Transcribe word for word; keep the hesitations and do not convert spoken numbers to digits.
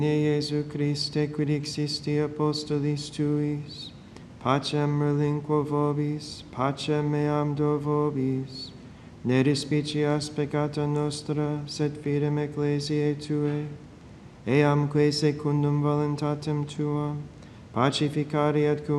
Jesu Christe, quid existi apostolis tuis, pacem relinquo vobis, pacem meam do vobis, ne despicias peccata nostra, sed fidem ecclesiae Tuae, eamque secundum voluntatem Tuam, pacificari et